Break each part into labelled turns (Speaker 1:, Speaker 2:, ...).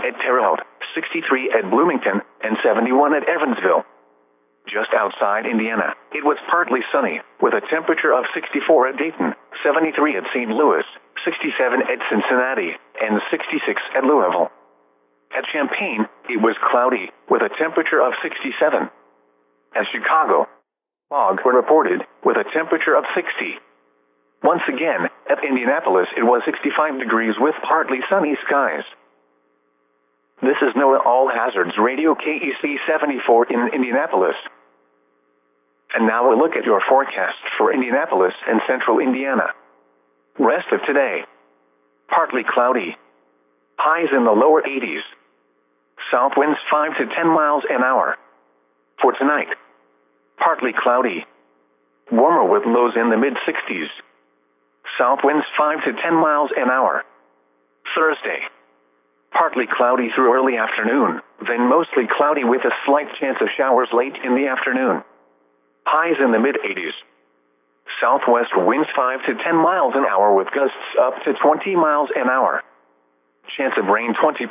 Speaker 1: at Terre Haute, 63 at Bloomington, and 71 at Evansville. Just outside Indiana, it was partly sunny, with a temperature of 64 at Dayton, 73 at St. Louis, 67 at Cincinnati, and 66 at Louisville. At Champaign, it was cloudy, with a temperature of 67. At Chicago, fog were reported, with a temperature of 60. Once again, at Indianapolis it was 65 degrees with partly sunny skies. This is NOAA All Hazards Radio KEC 74 in Indianapolis. And now a look at your forecast for Indianapolis and central Indiana. Rest of today. Partly cloudy. Highs in the lower 80s. South winds 5 to 10 miles an hour. For tonight, partly cloudy. Warmer with lows in the mid-60s. South winds 5 to 10 miles an hour. Thursday, partly cloudy through early afternoon, then mostly cloudy with a slight chance of showers late in the afternoon. Highs in the mid-80s. Southwest winds 5 to 10 miles an hour with gusts up to 20 miles an hour. Chance of rain 20%.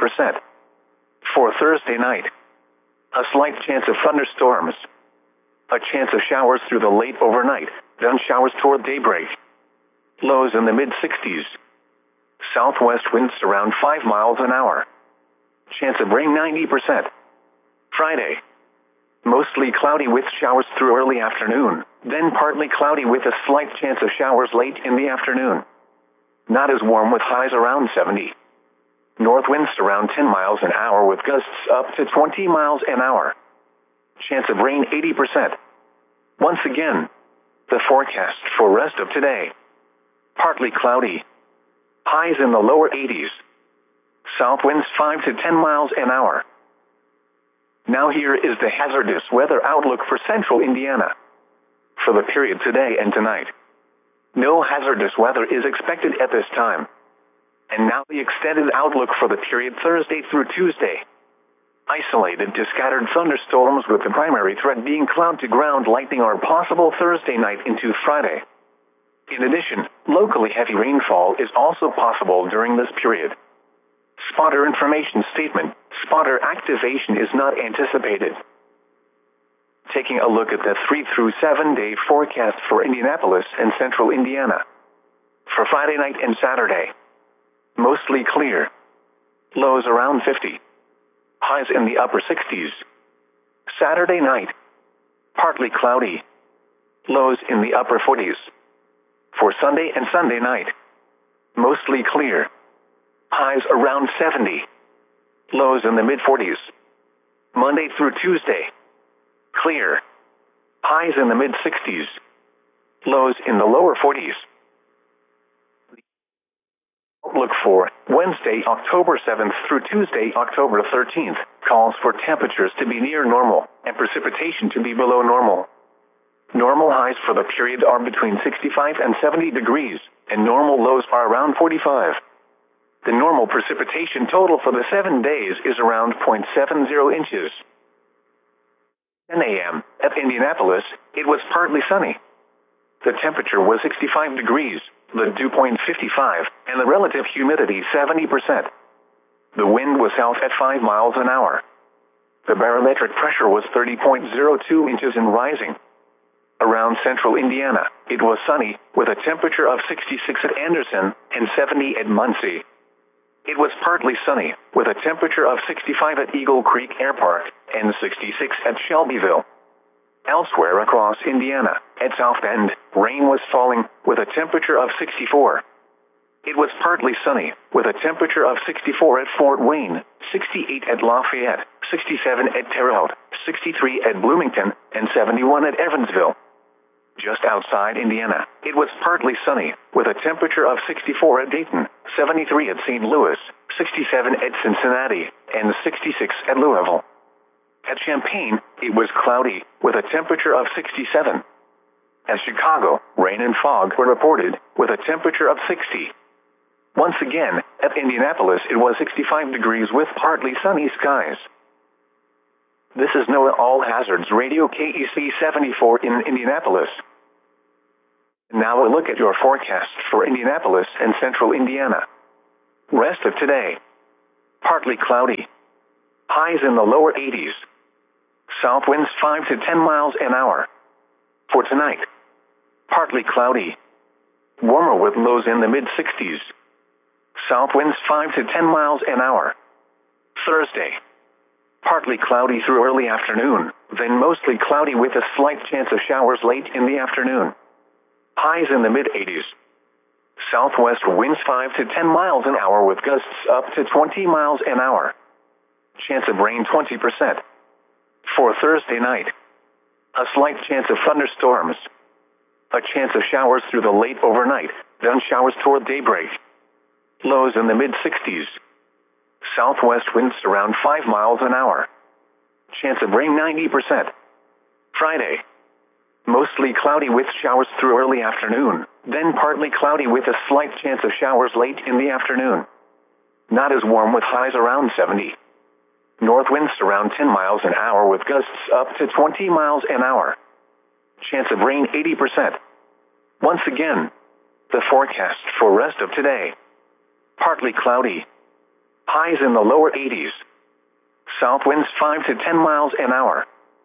Speaker 1: For Thursday night, a slight chance of thunderstorms. A chance of showers through the late overnight, then showers toward daybreak. Lows in the mid-60s. Southwest winds around 5 miles an hour. Chance of rain 90%. Friday, mostly cloudy with showers through early afternoon, then partly cloudy with a slight chance of showers late in the afternoon. Not as warm with highs around 70. North winds around 10 miles an hour with gusts up to 20 miles an hour. Chance of rain 80%. Once again, the forecast for rest of today. Partly cloudy. Highs in the lower 80s. South winds 5 to 10 miles an hour. Now here is the hazardous weather outlook for central Indiana. For the period today and tonight, no hazardous weather is expected at this time. And now the extended outlook for the period Thursday through Tuesday. Isolated to scattered thunderstorms with the primary threat being cloud-to-ground lightning are possible Thursday night into Friday. In addition, locally heavy rainfall is also possible during this period. Spotter information statement: spotter activation is not anticipated. Taking a look at the 3 through 7 day forecast for Indianapolis and central Indiana. For Friday night and Saturday, mostly clear. Lows around 50. Highs in the upper 60s. Saturday night, partly cloudy. Lows in the upper 40s. For Sunday and Sunday night, mostly clear. Highs around 70. Lows in the mid-40s. Monday through Tuesday, clear. Highs in the mid-60s. Lows in the lower 40s. Outlook for Wednesday, October 7th through Tuesday, October 13th, calls for temperatures to be near normal and precipitation to be below normal. Normal highs for the period are between 65 and 70 degrees, and normal lows are around 45. The normal precipitation total for the 7 days is around 0.70 inches. 10 a.m. At Indianapolis, it was partly sunny. The temperature was 65 degrees, the dew point 55, and the relative humidity 70%. The wind was south at 5 miles an hour. The barometric pressure was 30.02 inches and rising. Around central Indiana, it was sunny, with a temperature of 66 at Anderson and 70 at Muncie. It was partly sunny, with a temperature of 65 at Eagle Creek Air Park and 66 at Shelbyville. Elsewhere across Indiana, at South Bend, rain was falling, with a temperature of 64. It was partly sunny, with a temperature of 64 at Fort Wayne, 68 at Lafayette, 67 at Terre Haute, 63 at Bloomington, and 71 at Evansville. Just outside Indiana, it was partly sunny, with a temperature of 64 at Dayton, 73 at St. Louis, 67 at Cincinnati, and 66 at Louisville. At Champaign, it was cloudy, with a temperature of 67. At Chicago, rain and fog were reported, with a temperature of 60. Once again, at Indianapolis it was 65 degrees with partly sunny skies. This is NOAA All Hazards Radio KEC 74 in Indianapolis. Now a look at your forecast for Indianapolis and central Indiana. Rest of today. partly cloudy. Highs in the lower 80s. South winds 5 to 10 miles an hour. For tonight, partly cloudy. Warmer with lows in the mid-60s. South winds 5 to 10 miles an hour. Thursday, partly cloudy through early afternoon, then mostly cloudy with a slight chance of showers late in the afternoon. Highs in the mid-80s. Southwest winds 5 to 10 miles an hour with gusts up to 20 miles an hour. Chance of rain 20%. For Thursday night, a slight chance of thunderstorms. A chance of showers through the late overnight, then showers toward daybreak. Lows in the mid-60s. Southwest winds around 5 miles an hour. Chance of rain 90%. Friday, mostly cloudy with showers through early afternoon, then partly cloudy with a slight chance of showers late in the afternoon. Not as warm with highs around 70. North winds around 10 miles an hour with gusts up to 20 miles an hour. Chance of rain 80%. Once again, the forecast for rest of today. Partly cloudy. Highs in the lower 80s. South winds 5 to 10 miles an hour.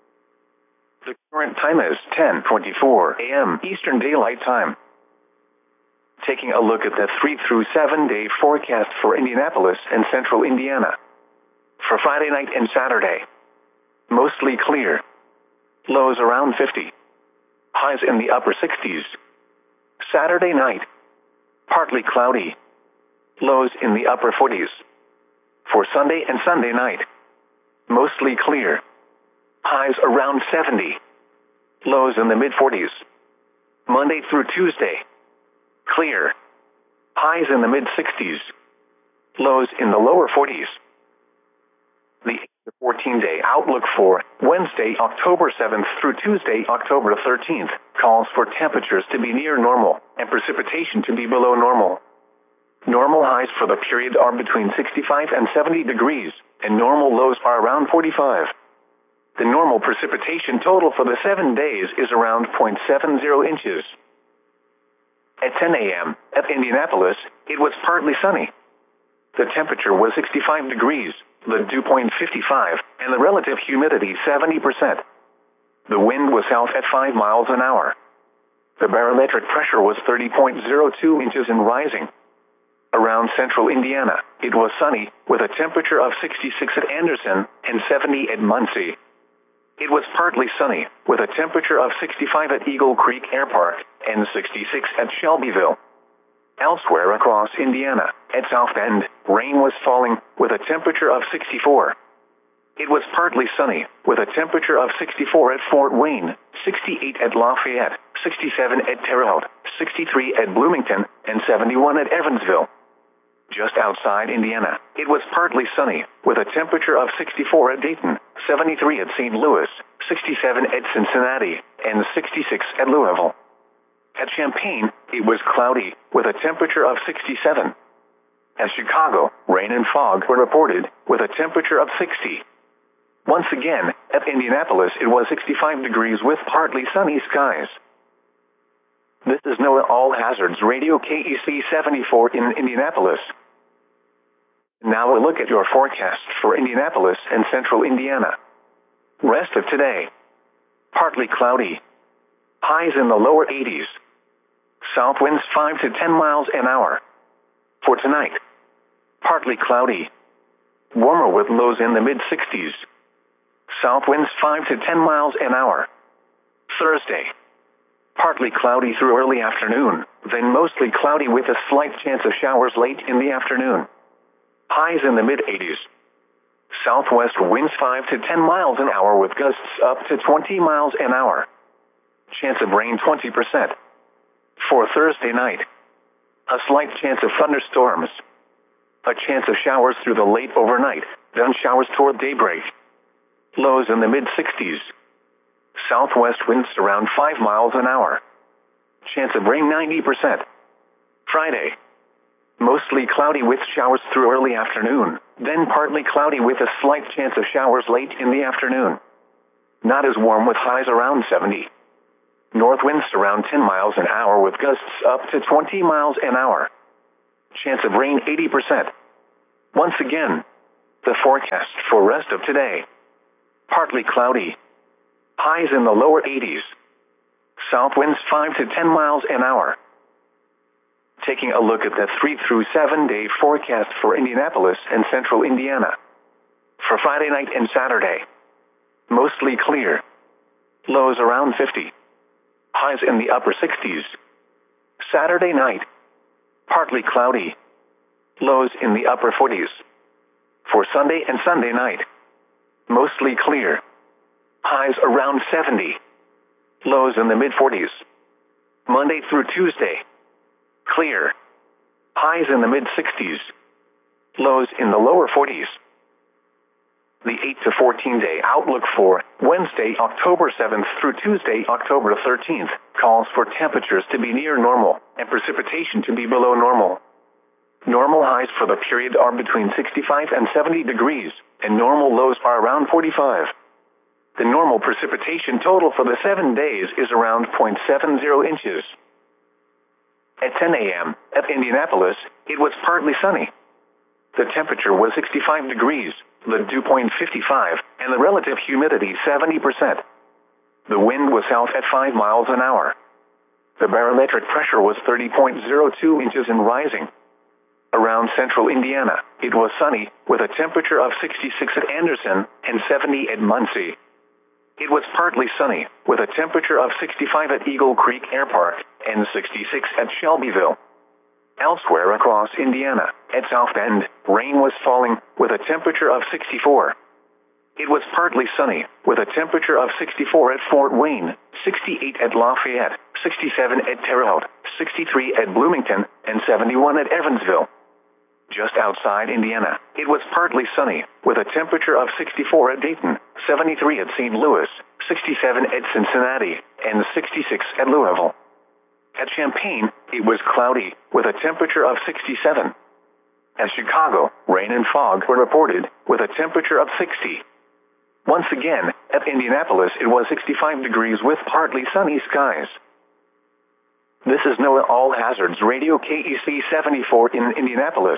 Speaker 1: The current time is 10:24 a.m. Eastern Daylight Time. Taking a look at the 3 through 7 day forecast for Indianapolis and central Indiana. For Friday night and Saturday, mostly clear. Lows around 50. Highs in the upper 60s. Saturday night, partly cloudy. Lows in the upper 40s. For Sunday and Sunday night, mostly clear. Highs around 70. Lows in the mid-40s. Monday through Tuesday, clear. Highs in the mid-60s. Lows in the lower 40s. The 14-day outlook for Wednesday, October 7th through Tuesday, October 13th, calls for temperatures to be near normal and precipitation to be below normal. Normal highs for the period are between 65 and 70 degrees, and normal lows are around 45. The normal precipitation total for the 7 days is around 0.70 inches. At 10 a.m. at Indianapolis, it was partly sunny. The temperature was 65 degrees, the dew point 55, and the relative humidity 70%. The wind was south at 5 miles an hour. The barometric pressure was 30.02 inches and rising. Around central Indiana, it was sunny, with a temperature of 66 at Anderson and 70 at Muncie. It was partly sunny, with a temperature of 65 at Eagle Creek Air Park and 66 at Shelbyville. Elsewhere across Indiana, at South Bend, rain was falling, with a temperature of 64. It was partly sunny, with a temperature of 64 at Fort Wayne, 68 at Lafayette, 67 at Terre Haute, 63 at Bloomington, and 71 at Evansville. Just outside Indiana, it was partly sunny, with a temperature of 64 at Dayton, 73 at St. Louis, 67 at Cincinnati, and 66 at Louisville. At Champaign, it was cloudy, with a temperature of 67. At Chicago, rain and fog were reported, with a temperature of 60. Once again, at Indianapolis, it was 65 degrees with partly sunny skies. This is NOAA All Hazards Radio KEC 74 in Indianapolis. Now a look at your forecast for Indianapolis and central Indiana. Rest of today, partly cloudy. Highs in the lower 80s. South winds 5 to 10 miles an hour. For tonight, partly cloudy. Warmer with lows in the mid-60s. South winds 5 to 10 miles an hour. Thursday, partly cloudy through early afternoon, then mostly cloudy with a slight chance of showers late in the afternoon. Highs in the mid-80s. Southwest winds 5 to 10 miles an hour with gusts up to 20 miles an hour. Chance of rain 20%. For Thursday night, a slight chance of thunderstorms. A chance of showers through the late overnight, then showers toward daybreak. Lows in the mid-60s. Southwest winds around 5 miles an hour. Chance of rain 90%. Friday, mostly cloudy with showers through early afternoon, then partly cloudy with a slight chance of showers late in the afternoon. Not as warm with highs around 70. North winds around 10 miles an hour with gusts up to 20 miles an hour. Chance of rain 80%. Once again, The forecast for rest of today. Partly cloudy. Highs in the lower 80s. South winds 5 to 10 miles an hour. Taking a look at the 3 through 7 day forecast for Indianapolis and central Indiana. For Friday night and Saturday. Mostly clear. Lows around 50. Highs in the upper 60s. Saturday night. Partly cloudy. Lows in the upper 40s. For Sunday and Sunday night. Mostly clear. Highs around 70. Lows in the mid-40s. Monday through Tuesday. Clear. Highs in the mid-60s. Lows in the lower 40s. The 8 to 14 day outlook for Wednesday, October 7th through Tuesday, October 13th, calls for temperatures to be near normal and precipitation to be below normal. Normal highs for the period are between 65 and 70 degrees, and normal lows are around 45. The normal precipitation total for the 7 days is around 0.70 inches. At 10 a.m. at Indianapolis, it was partly sunny. The temperature was 65 degrees, the dew point 55, and the relative humidity 70%. The wind was south at 5 miles an hour. The barometric pressure was 30.02 inches and rising. Around central Indiana, it was sunny, with a temperature of 66 at Anderson and 70 at Muncie. It was partly sunny, with a temperature of 65 at Eagle Creek Air Park and 66 at Shelbyville. Elsewhere across Indiana, at South Bend, rain was falling, with a temperature of 64. It was partly sunny, with a temperature of 64 at Fort Wayne, 68 at Lafayette, 67 at Terre Haute, 63 at Bloomington, and 71 at Evansville. Just outside Indiana, it was partly sunny, with a temperature of 64 at Dayton, 73 at St. Louis, 67 at Cincinnati, and 66 at Louisville. At Champaign, it was cloudy, with a temperature of 67. At Chicago, rain and fog were reported, with a temperature of 60. Once again, at Indianapolis, it was 65 degrees with partly sunny skies. This is NOAA All Hazards Radio KEC 74 in Indianapolis.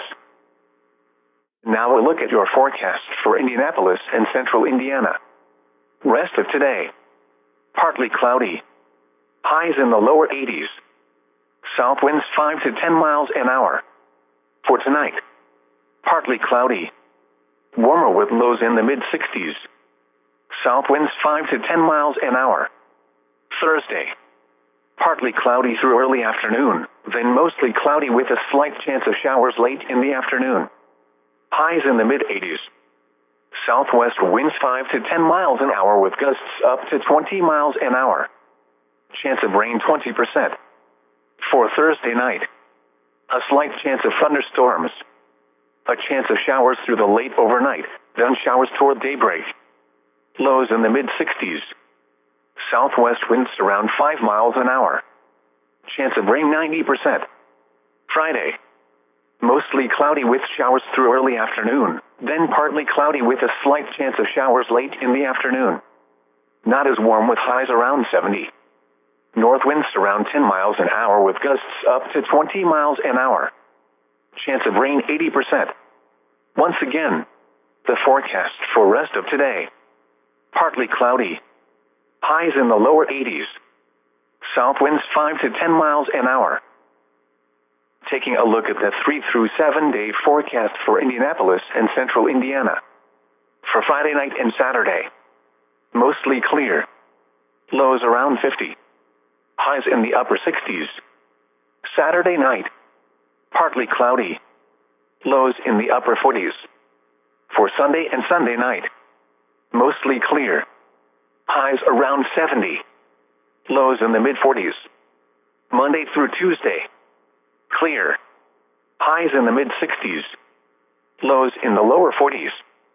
Speaker 1: Now a look at your forecast for Indianapolis and central Indiana. Rest of today. Partly cloudy. Highs in the lower 80s. South winds 5 to 10 miles an hour. For tonight. Partly cloudy. Warmer with lows in the mid-60s. South winds 5 to 10 miles an hour. Thursday. Partly cloudy through early afternoon, then mostly cloudy with a slight chance of showers late in the afternoon. Highs in the mid-80s. Southwest winds 5 to 10 miles an hour with gusts up to 20 miles an hour. Chance of rain 20%. For Thursday night. A slight chance of thunderstorms. A chance of showers through the late overnight, then showers toward daybreak. Lows in the mid-60s. Southwest winds around 5 miles an hour. Chance of rain 90%. Friday. Mostly cloudy with showers through early afternoon, then partly cloudy with a slight chance of showers late in the afternoon. Not as warm with highs around 70. North winds around 10 miles an hour with gusts up to 20 miles an hour. Chance of rain 80%. Once again, the forecast for rest of today. Partly cloudy. Highs in the lower 80s. South winds 5 to 10 miles an hour. Taking a look at the 3 through 7 day forecast for Indianapolis and central Indiana. For Friday night and Saturday. Mostly clear. Lows around 50. Highs in the upper 60s. Saturday night. Partly cloudy. Lows in the upper 40s. For Sunday and Sunday night. Mostly clear. Highs around 70. Lows in the mid-40s. Monday through Tuesday. Clear. Highs in the mid-60s. Lows in the lower 40s.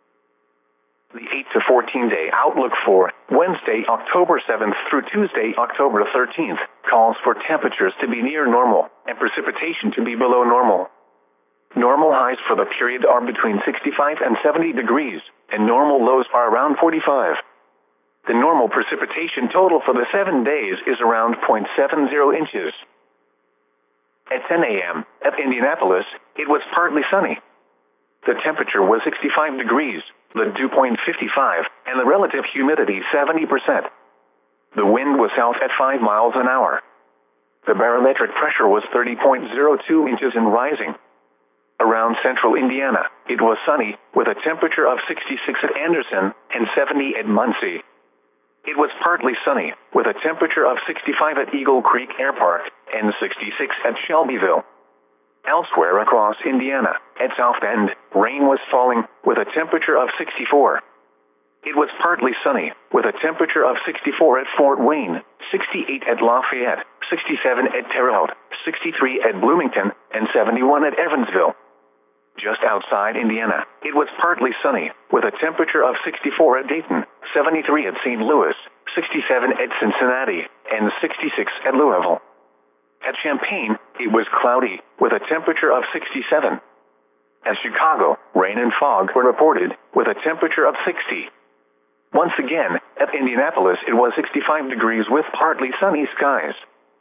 Speaker 1: The 8 to 14 day outlook for Wednesday, October 7th through Tuesday, October 13th, calls for temperatures to be near normal and precipitation to be below normal. Normal highs for the period are between 65 and 70 degrees, and normal lows are around 45. The normal precipitation total for the 7 days is around 0.70 inches. At 10 a.m. at Indianapolis, it was partly sunny. The temperature was 65 degrees, the dew point 55, and the relative humidity 70%. The wind was south at 5 miles an hour. The barometric pressure was 30.02 inches and rising. Around central Indiana, it was sunny, with a temperature of 66 at Anderson and 70 at Muncie. It was partly sunny, with a temperature of 65 at Eagle Creek Air Park and 66 at Shelbyville. Elsewhere across Indiana, at South Bend, rain was falling, with a temperature of 64. It was partly sunny, with a temperature of 64 at Fort Wayne, 68 at Lafayette, 67 at Terre Haute, 63 at Bloomington, and 71 at Evansville. Just outside Indiana, it was partly sunny, with a temperature of 64 at Dayton, 73 at St. Louis, 67 at Cincinnati, and 66 at Louisville. At Champaign, it was cloudy, with a temperature of 67. At Chicago, rain and fog were reported, with a temperature of 60. Once again, at Indianapolis, it was 65 degrees with partly sunny skies.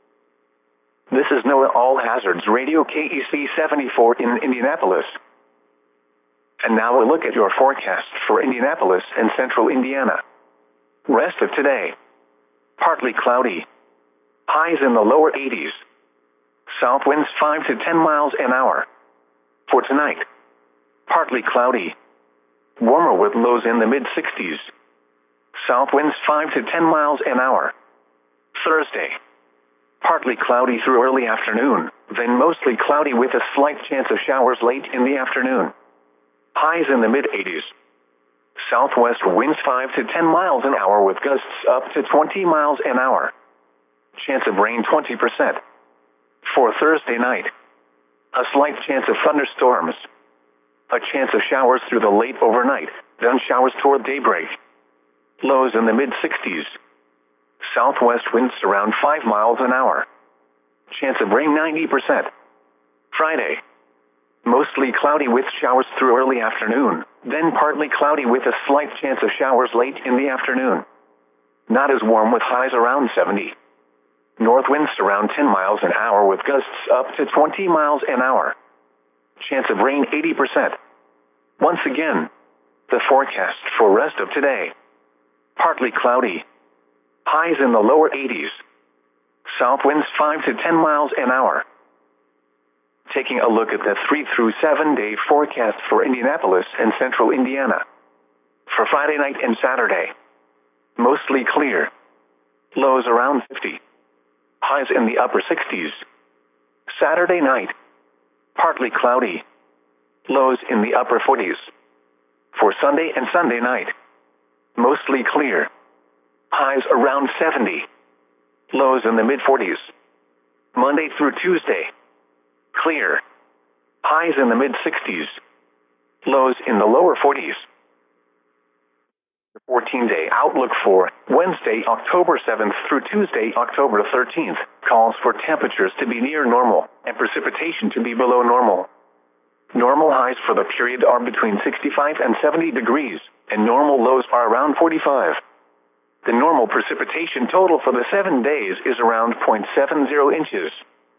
Speaker 1: This is NOAA All Hazards Radio KEC 74 in Indianapolis. And now a look at your forecast for Indianapolis and central Indiana. Rest of today. Partly cloudy. Highs in the lower 80s. South winds 5 to 10 miles an hour. For tonight. Partly cloudy. Warmer with lows in the mid-60s. South winds 5 to 10 miles an hour. Thursday. Partly cloudy through early afternoon, then mostly cloudy with a slight chance of showers late in the afternoon. Highs in the mid-80s. Southwest winds 5 to 10 miles an hour with gusts up to 20 miles an hour. Chance of rain 20%. For Thursday night, a slight chance of thunderstorms. A chance of showers through the late overnight, then showers toward daybreak. Lows in the mid-60s. Southwest winds around 5 miles an hour. Chance of rain 90%. Friday. Mostly cloudy with showers through early afternoon, then partly cloudy with a slight chance of showers late in the afternoon. Not as warm with highs around 70. North winds around 10 miles an hour with gusts up to 20 miles an hour. Chance of rain 80%. Once again, the forecast for rest of today. Partly cloudy. Highs in the lower 80s. South winds 5 to 10 miles an hour. Taking a look at the 3 through 7 day forecast for Indianapolis and central Indiana. For Friday night and Saturday. Mostly clear. Lows around 50. Highs in the upper 60s. Saturday night. Partly cloudy. Lows in the upper 40s. For Sunday and Sunday night. Mostly clear. Highs around 70. Lows in the mid-40s. Monday through Tuesday. Clear. Highs in the mid-60s. Lows in the lower 40s. The 14-day outlook for Wednesday, October 7th through Tuesday, October 13th, calls for temperatures to be near normal and precipitation to be below normal. Normal highs for the period are between 65 and 70 degrees, and normal lows are around 45. The normal precipitation total for the 7 days is around 0.70 inches.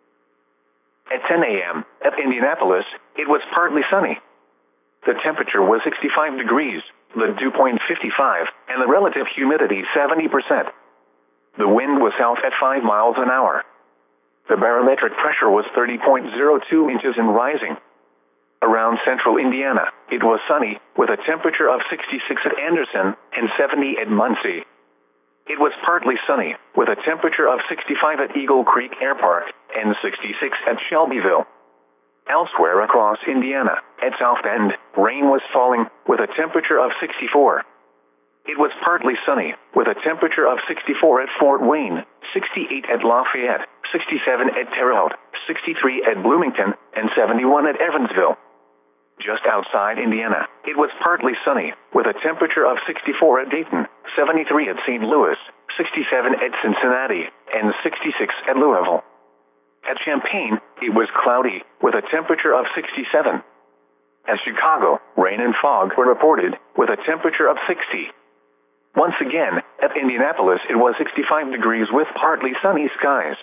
Speaker 1: At 10 a.m. at Indianapolis, it was partly sunny. The temperature was 65 degrees, the dew point 55, and the relative humidity 70%. The wind was south at 5 miles an hour. The barometric pressure was 30.02 inches and rising. Around central Indiana, it was sunny, with a temperature of 66 at Anderson and 70 at Muncie. It was partly sunny, with a temperature of 65 at Eagle Creek Air Park and 66 at Shelbyville. Elsewhere across Indiana, at South Bend, rain was falling, with a temperature of 64. It was partly sunny, with a temperature of 64 at Fort Wayne, 68 at Lafayette, 67 at Terre Haute, 63 at Bloomington, and 71 at Evansville. Just outside Indiana, it was partly sunny, with a temperature of 64 at Dayton, 73 at St. Louis, 67 at Cincinnati, and 66 at Louisville. At Champaign, it was cloudy, with a temperature of 67. At Chicago, rain and fog were reported, with a temperature of 60. Once again, at Indianapolis, it was 65 degrees with partly sunny skies.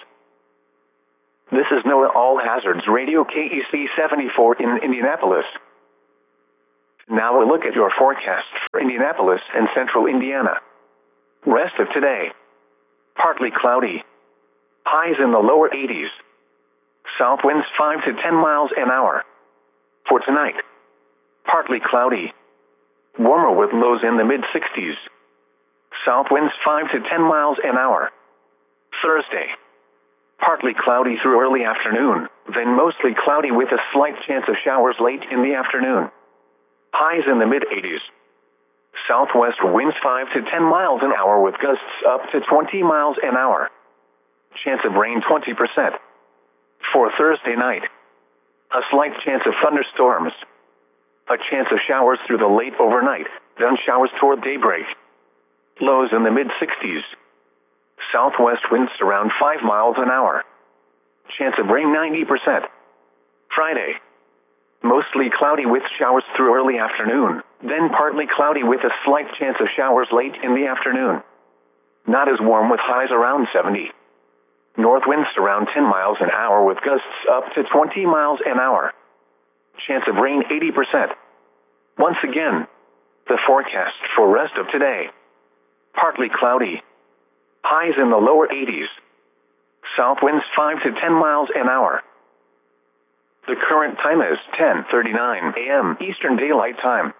Speaker 1: This is NOAA All Hazards Radio KEC 74 in Indianapolis. Now a look at your forecast for Indianapolis and central Indiana. Rest of today. Partly cloudy. Highs in the lower 80s. South winds 5 to 10 miles an hour. For tonight. Partly cloudy. Warmer with lows in the mid-60s. South winds 5 to 10 miles an hour. Thursday. Partly cloudy through early afternoon, then mostly cloudy with a slight chance of showers late in the afternoon. Highs in the mid-80s. Southwest winds 5 to 10 miles an hour with gusts up to 20 miles an hour. Chance of rain 20%. For Thursday night. A slight chance of thunderstorms. A chance of showers through the late overnight, then showers toward daybreak. Lows in the mid-60s. Southwest winds around 5 miles an hour. Chance of rain 90%. Friday. Mostly cloudy with showers through early afternoon, then partly cloudy with a slight chance of showers late in the afternoon. Not as warm with highs around 70. North winds around 10 miles an hour with gusts up to 20 miles an hour. Chance of rain 80%. Once again, the forecast for rest of today. Partly cloudy. Highs in the lower 80s. South winds 5 to 10 miles an hour. The current time is 10:39 a.m. Eastern Daylight Time.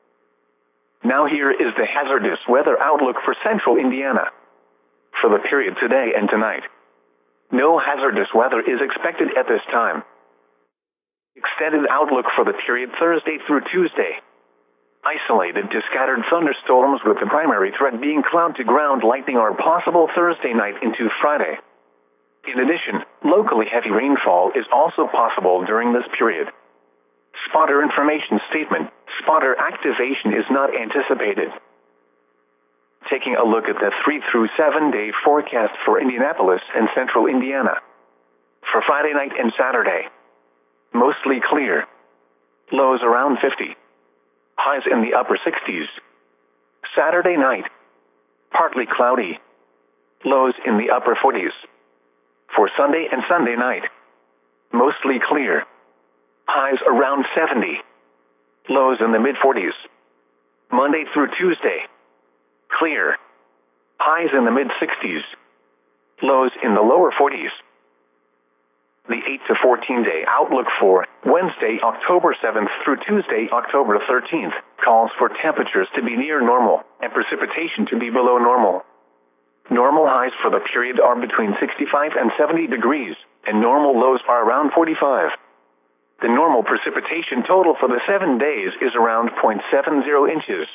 Speaker 1: Now here is the hazardous weather outlook for central Indiana. For the period today and tonight. No hazardous weather is expected at this time. Extended outlook for the period Thursday through Tuesday. Isolated to scattered thunderstorms with the primary threat being cloud-to-ground lightning are possible Thursday night into Friday. In addition, locally heavy rainfall is also possible during this period. Spotter information statement: spotter activation is not anticipated. Taking a look at the 3 through 7 day forecast for Indianapolis and central Indiana. For Friday night and Saturday. Mostly clear. Lows around 50. Highs in the upper 60s. Saturday night. Partly cloudy. Lows in the upper 40s. For Sunday and Sunday night. Mostly clear. Highs around 70. Lows in the mid-40s. Monday through Tuesday. Clear. Highs in the mid-60s. Lows in the lower 40s. The 8 to 14 day outlook for Wednesday, October 7th through Tuesday, October 13th, calls for temperatures to be near normal and precipitation to be below normal. Normal highs for the period are between 65 and 70 degrees, and normal lows are around 45. The normal precipitation total for the 7 days is around 0.70 inches.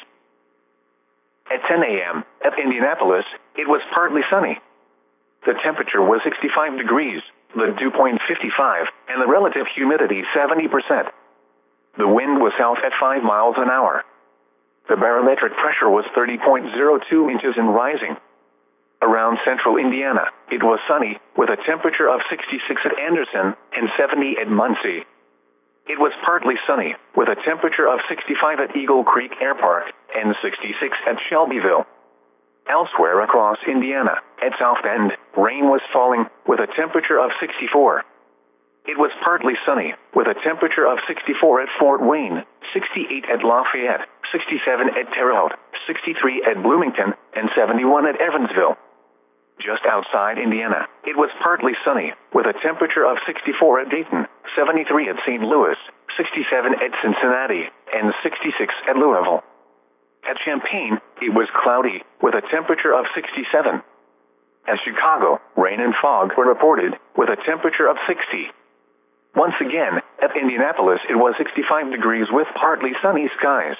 Speaker 1: At 10 a.m. at Indianapolis, it was partly sunny. The temperature was 65 degrees, the dew point 55, and the relative humidity 70%. The wind was south at 5 miles an hour. The barometric pressure was 30.02 inches and rising. Around central Indiana, it was sunny, with a temperature of 66 at Anderson and 70 at Muncie. It was partly sunny, with a temperature of 65 at Eagle Creek Air Park and 66 at Shelbyville. Elsewhere across Indiana, at South Bend, rain was falling, with a temperature of 64. It was partly sunny, with a temperature of 64 at Fort Wayne, 68 at Lafayette, 67 at Terre Haute, 63 at Bloomington, and 71 at Evansville. Just outside Indiana, it was partly sunny, with a temperature of 64 at Dayton, 73 at St. Louis, 67 at Cincinnati, and 66 at Louisville. At Champaign, it was cloudy, with a temperature of 67. At Chicago, rain and fog were reported, with a temperature of 60. Once again, at Indianapolis it was 65 degrees with partly sunny skies.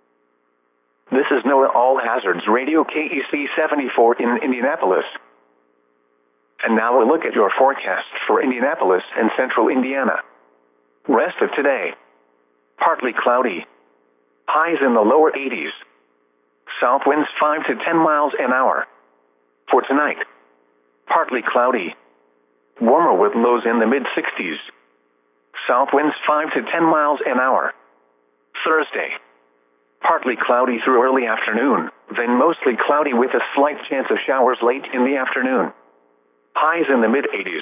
Speaker 1: This is NOAA All Hazards Radio KEC 74 in Indianapolis. And now a look at your forecast for Indianapolis and central Indiana. Rest of today. Partly cloudy. Highs in the lower 80s. South winds 5 to 10 miles an hour. For tonight. Partly cloudy. Warmer with lows in the mid-60s. South winds 5 to 10 miles an hour. Thursday. Partly cloudy through early afternoon, then mostly cloudy with a slight chance of showers late in the afternoon. Highs in the mid-80s.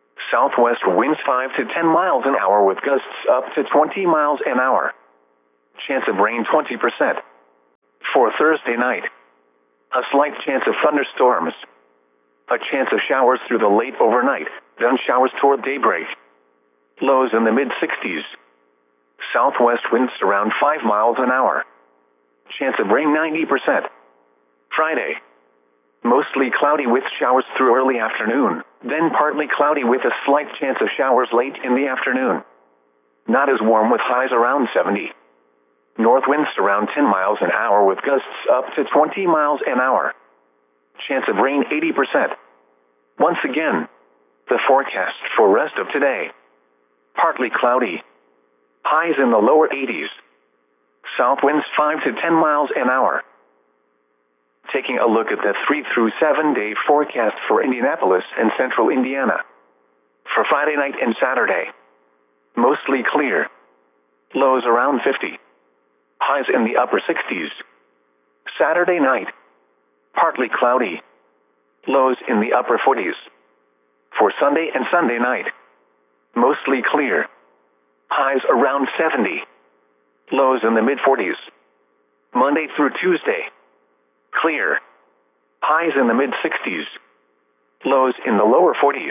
Speaker 1: Southwest winds 5 to 10 miles an hour with gusts up to 20 miles an hour. Chance of rain 20%. For Thursday night, a slight chance of thunderstorms. A chance of showers through the late overnight, then showers toward daybreak. Lows in the mid-60s. Southwest winds around 5 miles an hour. Chance of rain 90%. Friday, mostly cloudy with showers through early afternoon, then partly cloudy with a slight chance of showers late in the afternoon. Not as warm with highs around 70. North winds around 10 miles an hour with gusts up to 20 miles an hour. Chance of rain 80%. Once again, the forecast for rest of today. Partly cloudy. Highs in the lower 80s. South winds 5 to 10 miles an hour. Taking a look at the 3 through 7 day forecast for Indianapolis and central Indiana. For Friday night and Saturday, mostly clear. Lows around 50. Highs in the upper 60s. Saturday night, partly cloudy. Lows in the upper 40s. For Sunday and Sunday night, mostly clear. Highs around 70. Lows in the mid-40s. Monday through Tuesday, clear. Highs in the mid-60s. Lows in the lower 40s.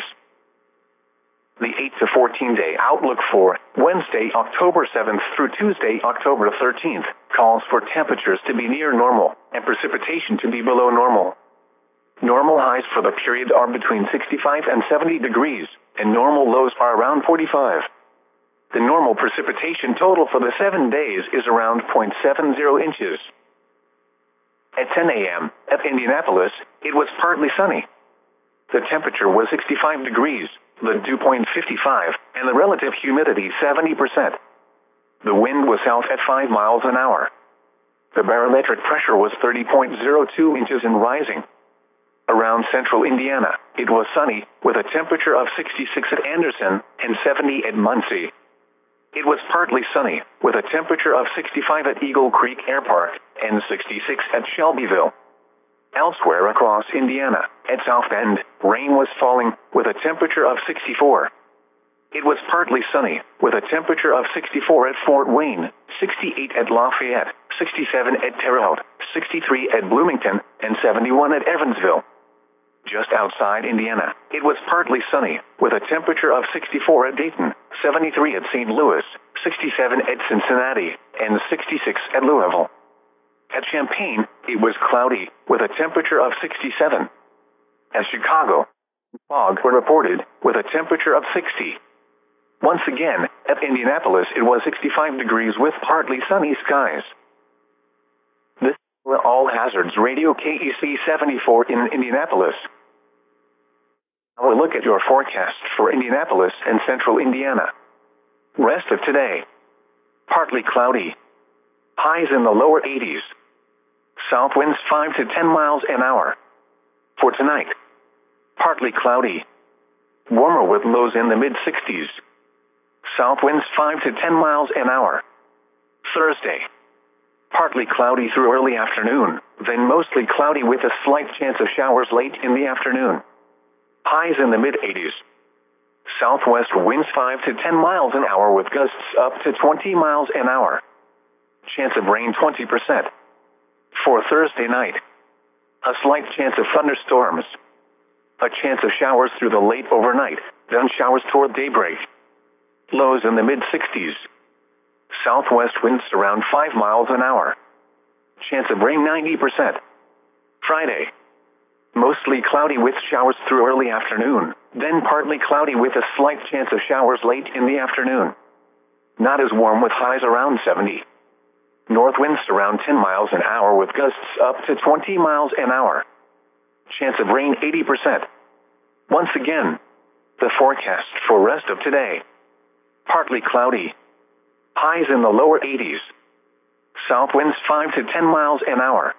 Speaker 1: The 8 to 14 day outlook for Wednesday, October 7th through Tuesday, October 13th, calls for temperatures to be near normal and precipitation to be below normal. Normal highs for the period are between 65 and 70 degrees, and normal lows are around 45. The normal precipitation total for the 7 days is around 0.70 inches. At 10 a.m. at Indianapolis, it was partly sunny. The temperature was 65 degrees, the dew point 55, and the relative humidity 70%. The wind was south at 5 miles an hour. The barometric pressure was 30.02 inches and rising. Around central Indiana, it was sunny, with a temperature of 66 at Anderson and 70 at Muncie. It was partly sunny, with a temperature of 65 at Eagle Creek Air Park and 66 at Shelbyville. Elsewhere across Indiana, at South Bend, rain was falling, with a temperature of 64. It was partly sunny, with a temperature of 64 at Fort Wayne, 68 at Lafayette, 67 at Terre Haute, 63 at Bloomington, and 71 at Evansville. Just outside Indiana, it was partly sunny, with a temperature of 64 at Dayton, 73 at St. Louis, 67 at Cincinnati, and 66 at Louisville. At Champaign, it was cloudy, with a temperature of 67. At Chicago, fog were reported, with a temperature of 60. Once again, at Indianapolis, it was 65 degrees with partly sunny skies. This is All Hazards Radio KEC 74 in Indianapolis. Now we'll look at your forecast for Indianapolis and central Indiana. Rest of today, partly cloudy. Highs in the lower 80s. South winds 5 to 10 miles an hour. For tonight, partly cloudy. Warmer with lows in the mid-60s. South winds 5 to 10 miles an hour. Thursday, partly cloudy through early afternoon, then mostly cloudy with a slight chance of showers late in the afternoon. Highs in the mid-80s. Southwest winds 5 to 10 miles an hour with gusts up to 20 miles an hour. Chance of rain 20%. For Thursday night, a slight chance of thunderstorms. A chance of showers through the late overnight, then showers toward daybreak. Lows in the mid-60s. Southwest winds around 5 miles an hour. Chance of rain 90%. Friday, mostly cloudy with showers through early afternoon, then partly cloudy with a slight chance of showers late in the afternoon. Not as warm with highs around 70. North winds around 10 miles an hour with gusts up to 20 miles an hour. Chance of rain 80%. Once again, the forecast for rest of today. Partly cloudy. Highs in the lower 80s. South winds 5 to 10 miles an hour.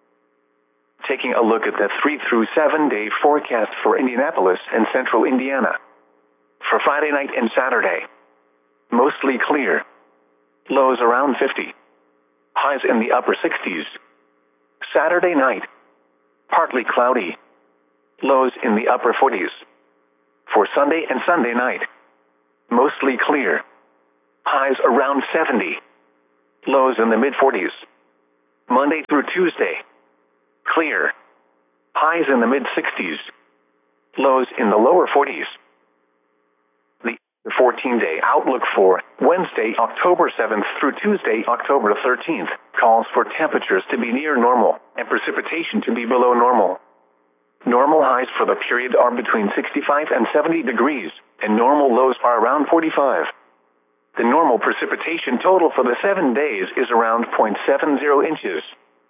Speaker 1: Taking a look at the 3 through 7 day forecast for Indianapolis and central Indiana. For Friday night and Saturday, mostly clear. Lows around 50. Highs in the upper 60s. Saturday night, partly cloudy. Lows in the upper 40s. For Sunday and Sunday night, mostly clear. Highs around 70. Lows in the mid-40s. Monday through Tuesday. Clear. Highs in the mid-60s. Lows in the lower 40s. The 14-day outlook for Wednesday, October 7th through Tuesday, October 13th, calls for temperatures to be near normal and precipitation to be below normal. Normal highs for the period are between 65 and 70 degrees, and normal lows are around 45. The normal precipitation total for the 7 days is around 0.70 inches.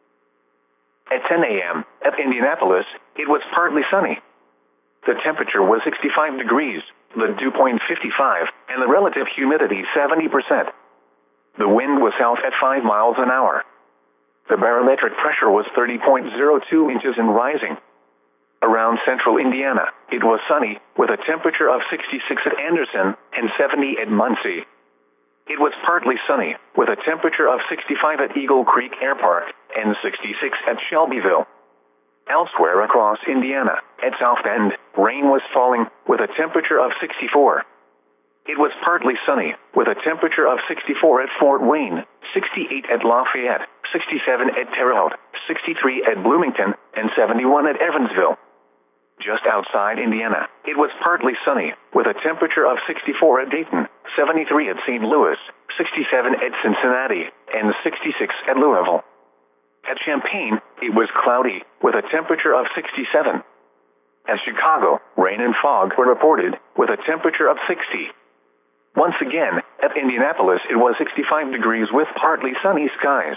Speaker 1: At 10 a.m. at Indianapolis, it was partly sunny. The temperature was 65 degrees, the dew point 55, and the relative humidity 70%. The wind was south at 5 miles an hour. The barometric pressure was 30.02 inches and rising. Around central Indiana, it was sunny, with a temperature of 66 at Anderson and 70 at Muncie. It was partly sunny, with a temperature of 65 at Eagle Creek Air Park and 66 at Shelbyville. Elsewhere across Indiana, at South Bend, rain was falling, with a temperature of 64. It was partly sunny, with a temperature of 64 at Fort Wayne, 68 at Lafayette, 67 at Terre Haute, 63 at Bloomington, and 71 at Evansville. Just outside Indiana, it was partly sunny, with a temperature of 64 at Dayton, 73 at St. Louis, 67 at Cincinnati, and 66 at Louisville. At Champaign, it was cloudy, with a temperature of 67. At Chicago, rain and fog were reported, with a temperature of 60. Once again, at Indianapolis, it was 65 degrees with partly sunny skies.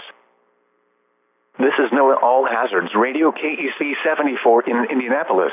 Speaker 1: This is NOAA All Hazards Radio KEC 74 in Indianapolis.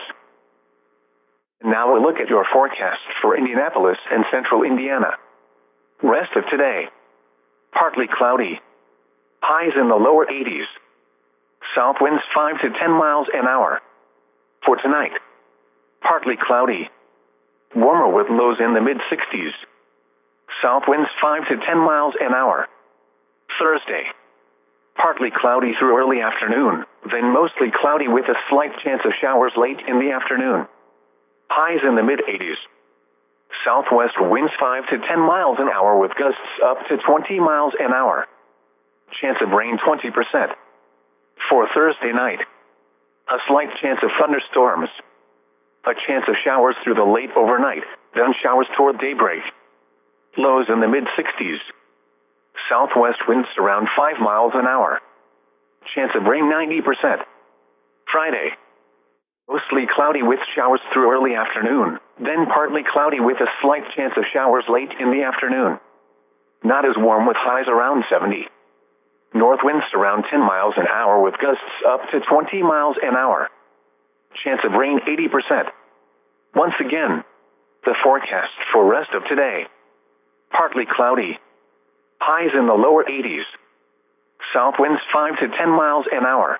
Speaker 1: Now a look at your forecast for Indianapolis and central Indiana. Rest of today. Partly cloudy. Highs in the lower 80s. South winds 5 to 10 miles an hour. For tonight, partly cloudy. Warmer with lows in the mid-60s. South winds 5 to 10 miles an hour. Thursday, partly cloudy through early afternoon, then mostly cloudy with a slight chance of showers late in the afternoon. Highs in the mid-80s. Southwest winds 5 to 10 miles an hour with gusts up to 20 miles an hour. Chance of rain 20%. For Thursday night, a slight chance of thunderstorms. A chance of showers through the late overnight, then showers toward daybreak. Lows in the mid-60s. Southwest winds around 5 miles an hour. Chance of rain 90%. Friday, mostly cloudy with showers through early afternoon, then partly cloudy with a slight chance of showers late in the afternoon. Not as warm with highs around 70. North winds around 10 miles an hour with gusts up to 20 miles an hour. Chance of rain 80%. Once again, the forecast for rest of today. Partly cloudy. Highs in the lower 80s. South winds 5 to 10 miles an hour.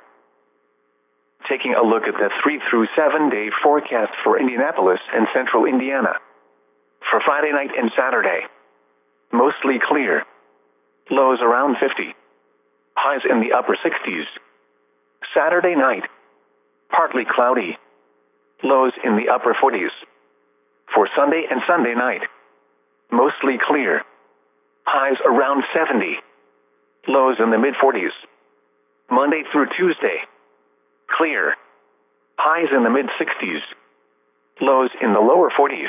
Speaker 1: Taking a look at the 3 through 7 day forecast for Indianapolis and central Indiana. For Friday night and Saturday, mostly clear. Lows around 50. Highs in the upper 60s. Saturday night, partly cloudy. Lows in the upper 40s. For Sunday and Sunday night, mostly clear. Highs around 70. Lows in the mid-40s. Monday through Tuesday, clear. Highs in the mid-60s. Lows in the lower 40s.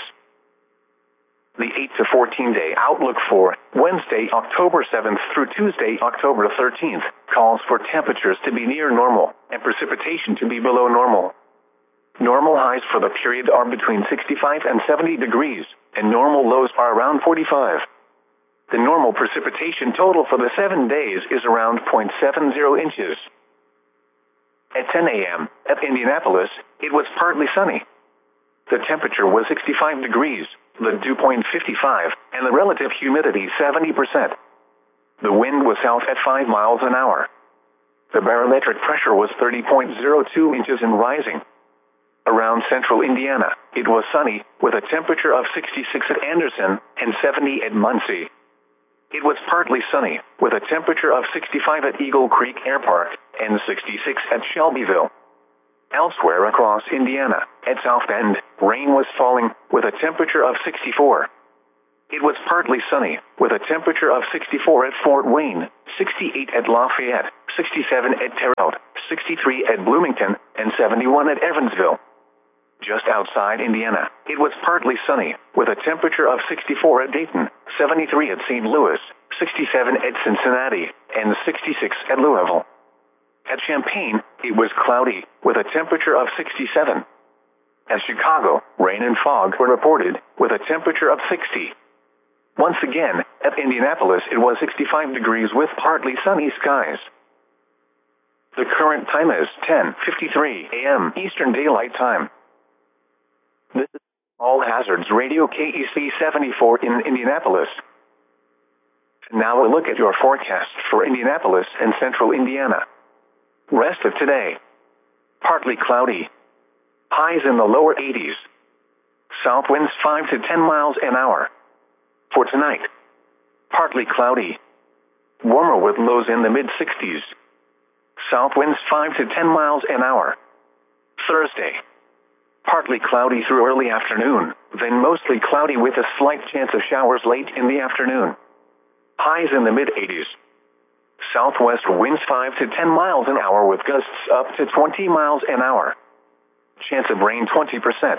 Speaker 1: The 8 to 14 day outlook for Wednesday, October 7th through Tuesday, October 13th, calls for temperatures to be near normal and precipitation to be below normal. Normal highs for the period are between 65 and 70 degrees, and normal lows are around 45. The normal precipitation total for the 7 days is around 0.70 inches. At 10 a.m. at Indianapolis, it was partly sunny. The temperature was 65 degrees, the dew point 55, and the relative humidity 70%. The wind was south at 5 miles an hour. The barometric pressure was 30.02 inches and rising. Around central Indiana, it was sunny, with a temperature of 66 at Anderson and 70 at Muncie. It was partly sunny, with a temperature of 65 at Eagle Creek Air Park and 66 at Shelbyville. Elsewhere across Indiana, at South Bend, rain was falling, with a temperature of 64. It was partly sunny, with a temperature of 64 at Fort Wayne, 68 at Lafayette, 67 at Terre Haute, 63 at Bloomington, and 71 at Evansville. Just outside Indiana, it was partly sunny, with a temperature of 64 at Dayton, 73 at St. Louis, 67 at Cincinnati, and 66 at Louisville. At Champaign, it was cloudy, with a temperature of 67. At Chicago, rain and fog were reported, with a temperature of 60. Once again, at Indianapolis it was 65 degrees with partly sunny skies. The current time is 10:53 a.m. Eastern Daylight Time. This is All Hazards Radio KEC 74 in Indianapolis. Now a look at your forecast for Indianapolis and central Indiana. Rest of today. Partly cloudy. Highs in the lower 80s. South winds 5 to 10 miles an hour. For tonight, partly cloudy. Warmer with lows in the mid-60s. South winds 5 to 10 miles an hour. Thursday, partly cloudy through early afternoon, then mostly cloudy with a slight chance of showers late in the afternoon. Highs in the mid-80s. Southwest winds 5 to 10 miles an hour with gusts up to 20 miles an hour. Chance of rain 20%.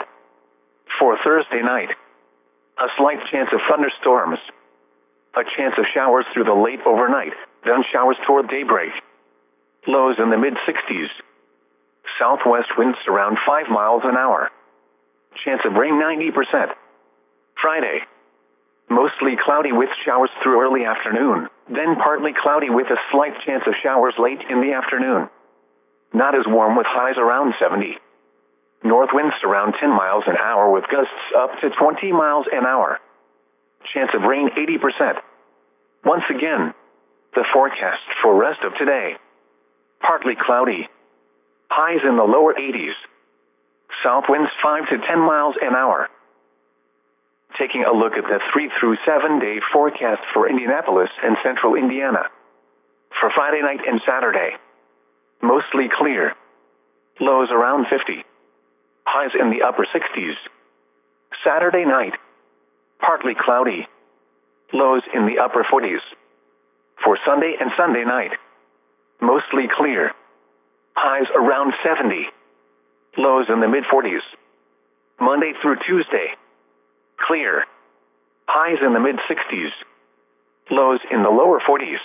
Speaker 1: For Thursday night, a slight chance of thunderstorms. A chance of showers through the late overnight, then showers toward daybreak. Lows in the mid-60s. Southwest winds around 5 miles an hour. Chance of rain 90%. Friday, mostly cloudy with showers through early afternoon, then partly cloudy with a slight chance of showers late in the afternoon. Not as warm with highs around 70. North winds around 10 miles an hour with gusts up to 20 miles an hour. Chance of rain 80%. Once again, the forecast for rest of today. Partly cloudy. Highs in the lower 80s. South winds 5 to 10 miles an hour. Taking a look at the 3 through 7 day forecast for Indianapolis and central Indiana. For Friday night and Saturday, mostly clear. Lows around 50. Highs in the upper 60s. Saturday night, partly cloudy. Lows in the upper 40s. For Sunday and Sunday night, mostly clear. Highs around 70. Lows in the mid-40s. Monday through Tuesday, clear. Highs in the mid-60s. Lows in the lower 40s.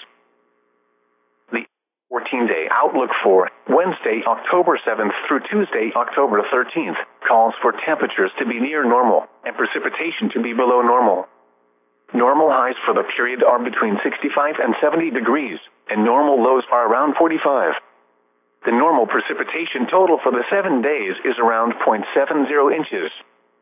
Speaker 1: The 14-day outlook for Wednesday, October 7th through Tuesday, October 13th, calls for temperatures to be near normal and precipitation to be below normal. Normal highs for the period are between 65 and 70 degrees, and normal lows are around 45. The normal precipitation total for the 7 days is around 0.70 inches.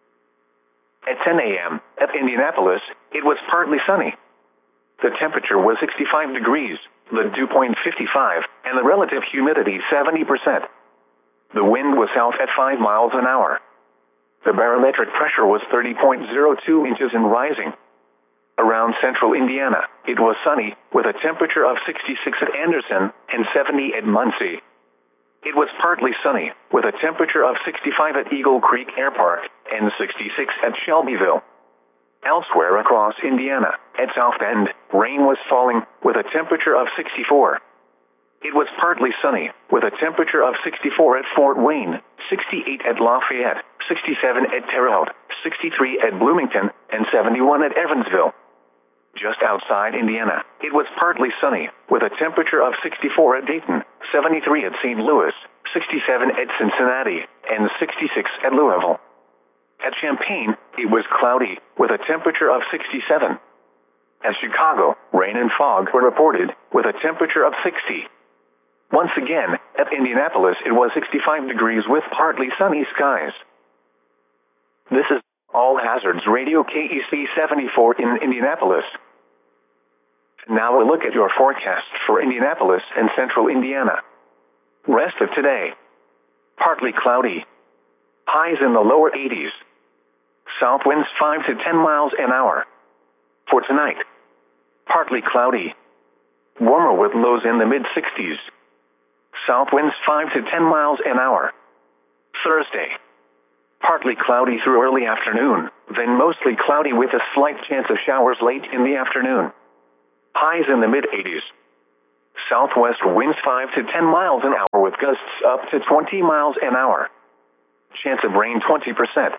Speaker 1: At 10 a.m. at Indianapolis, it was partly sunny. The temperature was 65 degrees, the dew point 55, and the relative humidity 70%. The wind was south at 5 miles an hour. The barometric pressure was 30.02 inches and rising. Around central Indiana, it was sunny, with a temperature of 66 at Anderson and 70 at Muncie. It was partly sunny, with a temperature of 65 at Eagle Creek Air Park and 66 at Shelbyville. Elsewhere across Indiana, at South Bend, rain was falling, with a temperature of 64. It was partly sunny, with a temperature of 64 at Fort Wayne, 68 at Lafayette, 67 at Terre Haute, 63 at Bloomington, and 71 at Evansville. Just outside Indiana, it was partly sunny, with a temperature of 64 at Dayton, 73 at St. Louis, 67 at Cincinnati, and 66 at Louisville. At Champaign, it was cloudy, with a temperature of 67. At Chicago, rain and fog were reported, with a temperature of 60. Once again, at Indianapolis it was 65 degrees with partly sunny skies. This is All Hazards Radio KEC 74 in Indianapolis. Now a look at your forecast for Indianapolis and central Indiana. Rest of today. Partly cloudy. Highs in the lower 80s. South winds 5 to 10 miles an hour. For tonight, partly cloudy. Warmer with lows in the mid-60s. South winds 5 to 10 miles an hour. Thursday, partly cloudy through early afternoon, then mostly cloudy with a slight chance of showers late in the afternoon. Highs in the mid-80s. Southwest winds 5 to 10 miles an hour with gusts up to 20 miles an hour. Chance of rain 20%.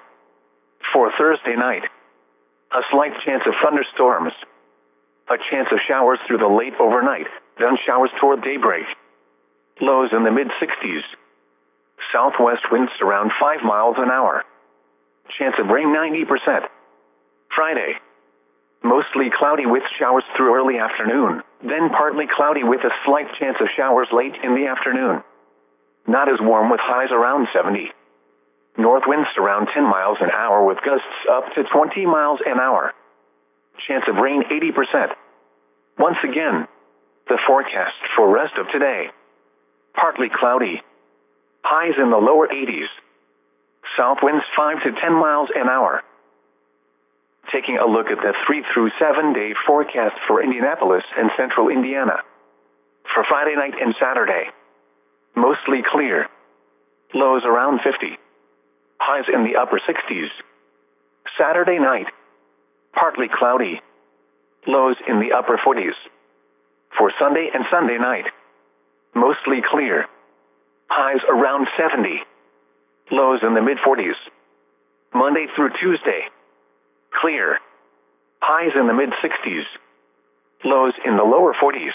Speaker 1: For Thursday night, a slight chance of thunderstorms. A chance of showers through the late overnight, then showers toward daybreak. Lows in the mid-60s. Southwest winds around 5 miles an hour. Chance of rain 90%. Friday, mostly cloudy with showers through early afternoon, then partly cloudy with a slight chance of showers late in the afternoon. Not as warm with highs around 70. North winds around 10 miles an hour with gusts up to 20 miles an hour. Chance of rain 80%. Once again, the forecast for rest of today. Partly cloudy. Highs in the lower 80s. South winds 5 to 10 miles an hour. Taking a look at the 3 through 7 day forecast for Indianapolis and central Indiana. For Friday night and Saturday, mostly clear. Lows around 50. Highs in the upper 60s. Saturday night, partly cloudy. Lows in the upper 40s. For Sunday and Sunday night, mostly clear. Highs around 70. Lows in the mid-40s. Monday through Tuesday, clear. Highs in the mid-60s. Lows in the lower 40s.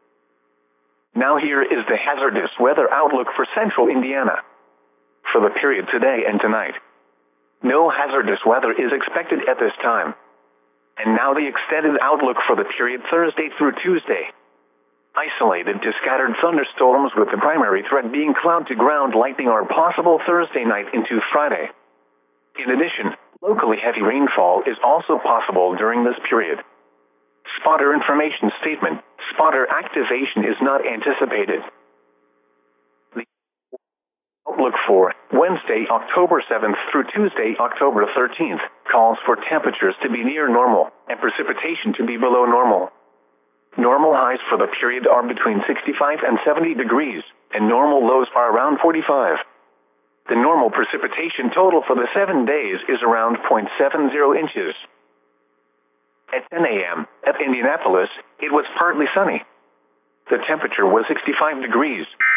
Speaker 1: Now here is the hazardous weather outlook for central Indiana. For the period today and tonight, no hazardous weather is expected at this time. And now the extended outlook for the period Thursday through Tuesday. Isolated to scattered thunderstorms with the primary threat being cloud-to-ground lightning are possible Thursday night into Friday. In addition, locally heavy rainfall is also possible during this period. Spotter information statement: spotter activation is not anticipated. The outlook for Wednesday, October 7th through Tuesday, October 13th, calls for temperatures to be near normal and precipitation to be below normal. Normal highs for the period are between 65 and 70 degrees, and normal lows are around 45. The normal precipitation total for the 7 days is around 0.70 inches. At 10 a.m. at Indianapolis, it was partly sunny. The temperature was 65 degrees.